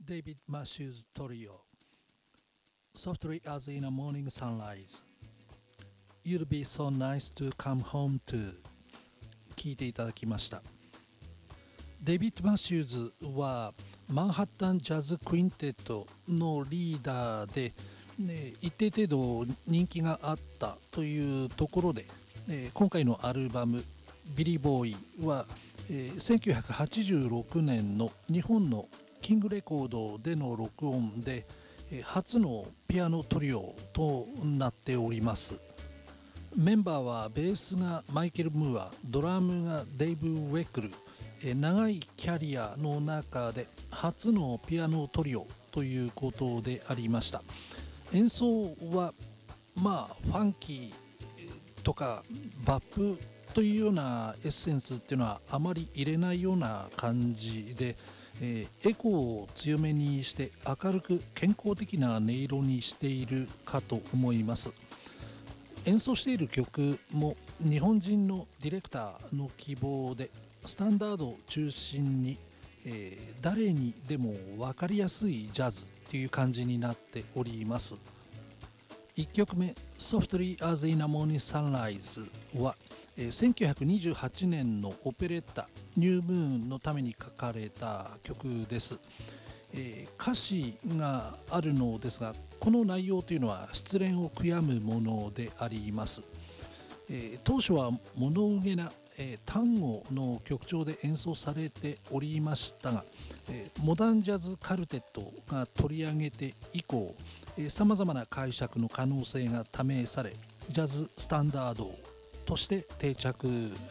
David Matthews Trio Softly as in a morning sunrise You'll be so nice to come home to 聴いていただきました。デビッド・マシューズはマンハッタンジャズ・クインテットのリーダーで、一定程度人気があったというところで、今回のアルバムビリー・ボーイは、1986年の日本のキングレコードでの録音で、初のピアノトリオとなっております。メンバーはベースがマイケル・ムーア、ドラムがデイブ・ウェックル、長いキャリアの中で初のピアノトリオということでありました。演奏はファンキーとかバップというようなエッセンスっていうのはあまり入れないような感じで、エコーを強めにして明るく健康的な音色にしているかと思います。演奏している曲も日本人のディレクターの希望でスタンダードを中心に、誰にでも分かりやすいジャズという感じになっております。1曲目 Softly as in a morning sunrise は、1928年のオペレッタニュームーンのために書かれた曲です。歌詞があるのですがこの内容というのは失恋を悔やむものであります。当初は物憂げな、単語の曲調で演奏されておりましたが、モダンジャズカルテットが取り上げて以降さまざまな解釈の可能性が試されジャズスタンダードとして定着